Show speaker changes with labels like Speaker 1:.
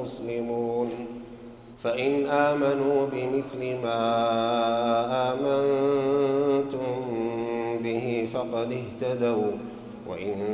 Speaker 1: مسلمون فإن آمنوا بمثل ما آمنتم به فقد اهتدوا وإن